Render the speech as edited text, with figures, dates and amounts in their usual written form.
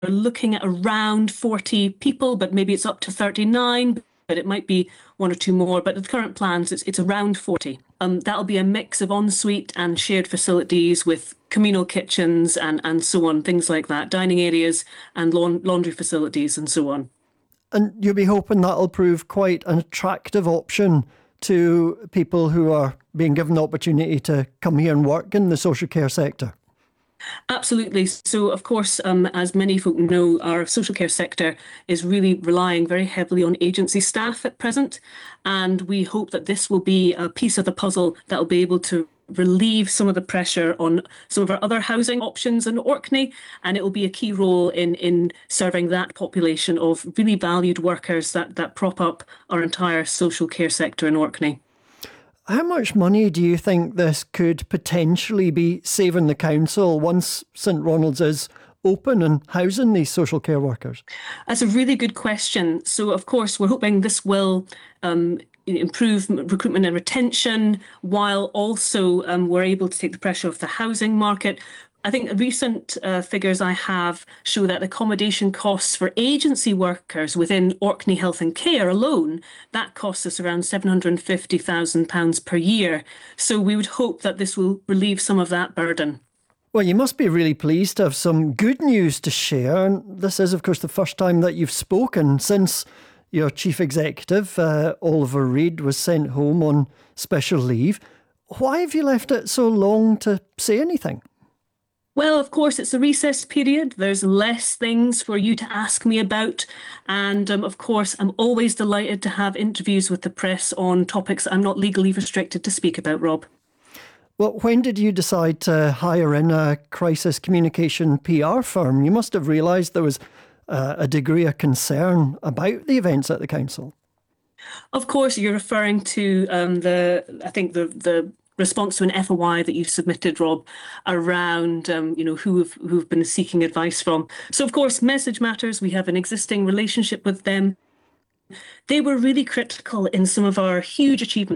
looking at around 40 people, but maybe it's up to 39, but it might be one or two more. But the current plans, it's around 40. That'll be a mix of ensuite and shared facilities with communal kitchens and so on, things like that, dining areas and laundry facilities and so on. And you'll be hoping that'll prove quite an attractive option to people who are being given the opportunity to come here and work in the social care sector. Absolutely. So, of course, as many folk know, our social care sector is really relying very heavily on agency staff at present. And we hope that this will be a piece of the puzzle that will be able to relieve some of the pressure on some of our other housing options in Orkney. And it will be a key role in serving that population of really valued workers that prop up our entire social care sector in Orkney. How much money do you think this could potentially be saving the council once St Ronald's is open and housing these social care workers? That's a really good question. So, of course, we're hoping this will improve recruitment and retention, while also we're able to take the pressure off the housing market. I think recent figures I have show that accommodation costs for agency workers within Orkney Health and Care alone, that costs us around £750,000 per year. So we would hope that this will relieve some of that burden. Well, you must be really pleased to have some good news to share. And this is, of course, the first time that you've spoken since your chief executive, Oliver Reid, was sent home on special leave. Why have you left it so long to say anything? Well, of course, it's a recess period. There's less things for you to ask me about. And of course, I'm always delighted to have interviews with the press on topics I'm not legally restricted to speak about, Rob. Well, when did you decide to hire in a crisis communication PR firm? You must have realised there was a degree of concern about the events at the council. Of course, you're referring to the response to an FOI that you've submitted, Rob, around who've been seeking advice from. So, of course, Message Matters, we have an existing relationship with them. They were really critical in some of our huge achievements